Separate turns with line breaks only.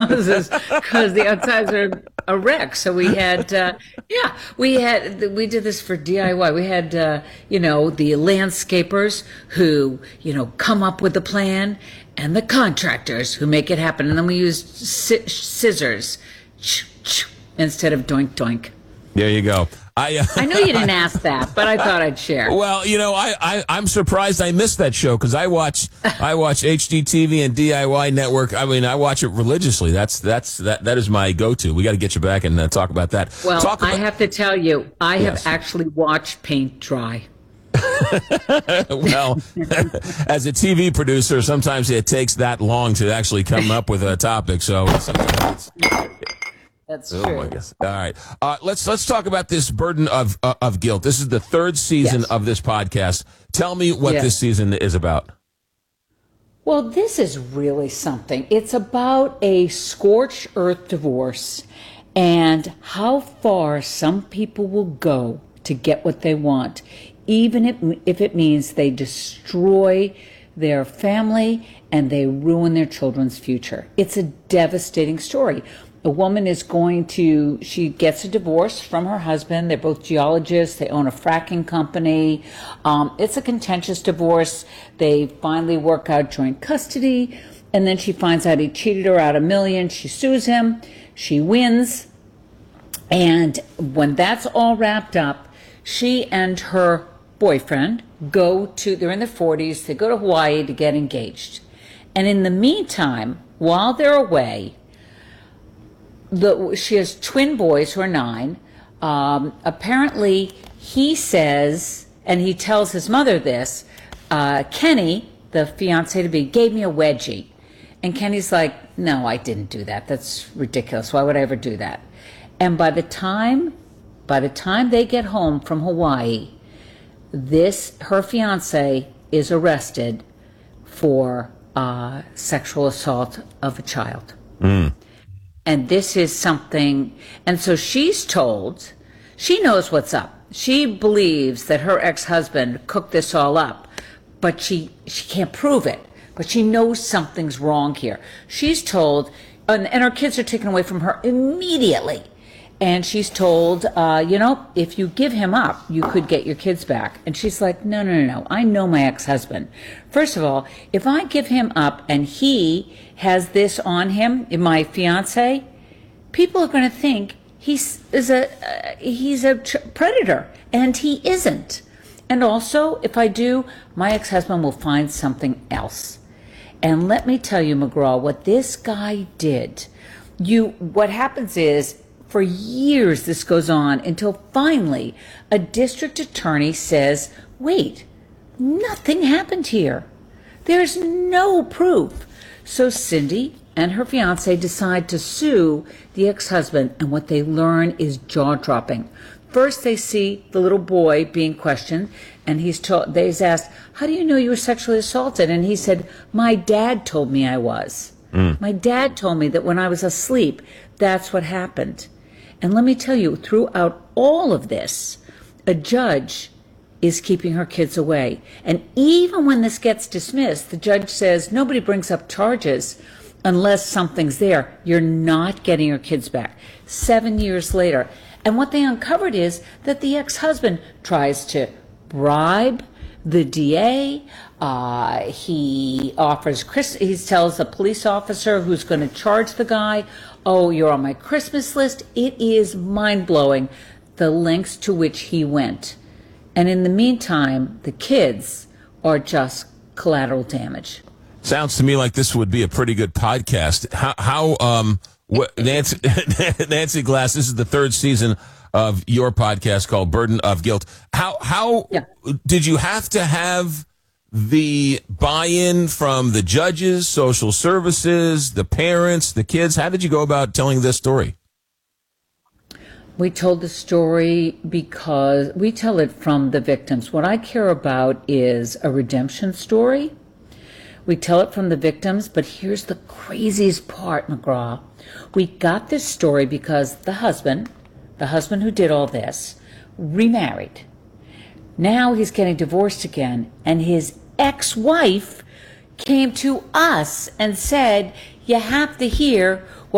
houses because the outsides are a wreck. So we did this for DIY. We had, the landscapers who, come up with the plan and the contractors who make it happen. And then we used scissors instead of doink doink.
There you go.
I know you didn't ask that, but I thought I'd share.
Well, I'm surprised I missed that show because I watch HGTV and DIY Network. I mean, I watch it religiously. That is my go-to. We got to get you back and talk about that.
Well, I have to tell you, I have actually watched paint dry.
Well, as a TV producer, sometimes it takes that long to actually come up with a topic. So
that's true.
Oh my gosh. All right. Let's talk about this burden of guilt. This is the third season of this podcast. Tell me what this season is about.
Well, this is really something. It's about a scorched earth divorce and how far some people will go to get what they want, even if it means they destroy their family and they ruin their children's future. It's a devastating story. A woman she gets a divorce from her husband. They're both geologists. They own a fracking company. It's a contentious divorce. They finally work out joint custody. And then she finds out he cheated her out $1 million. She sues him. She wins. And when that's all wrapped up, she and her boyfriend they're in their 40s. They go to Hawaii to get engaged. And in the meantime, while they're away, she has twin boys who are 9. Apparently, he says, and he tells his mother this, Kenny, the fiance-to-be, gave me a wedgie. And Kenny's like, no, I didn't do that. That's ridiculous. Why would I ever do that? And by the time they get home from Hawaii, her fiance is arrested for sexual assault of a child. And this is something, and so she's told, she knows what's up. She believes that her ex-husband cooked this all up, but she can't prove it. But she knows something's wrong here. She's told, and her kids are taken away from her immediately. And she's told, if you give him up, you could get your kids back. And she's like, no. I know my ex-husband. First of all, if I give him up and he has this on him, my fiance, people are going to think he's a predator, and he isn't. And also, if I do, my ex-husband will find something else. And let me tell you, McGraw, what this guy did. What happens is, for years this goes on until finally a district attorney says, wait, nothing happened here. There's no proof. So Cindy and her fiance decide to sue the ex-husband, and what they learn is jaw-dropping. First, they see the little boy being questioned, and he's asked, how do you know you were sexually assaulted? And he said, my dad told me I was. My dad told me that when I was asleep, that's what happened. And let me tell you, throughout all of this, a judge is keeping her kids away. And even when this gets dismissed, the judge says nobody brings up charges unless something's there. You're not getting your kids back. 7 years later. And what they uncovered is that the ex-husband tries to bribe the DA. He tells the police officer who's going to charge the guy, oh, you're on my Christmas list. It is mind-blowing, the lengths to which he went. And in the meantime, the kids are just collateral damage.
Sounds to me like this would be a pretty good podcast. Nancy Glass, this is the third season of your podcast called Burden of Guilt. How did you have to have the buy-in from the judges, social services, the parents, the kids? How did you go about telling this story?
We told the story because we tell it from the victims. What I care about is a redemption story. We tell it from the victims, but here's the craziest part, McGraw. We got this story because the husband who did all this, remarried. Now he's getting divorced again, and his ex-wife came to us and said, you have to hear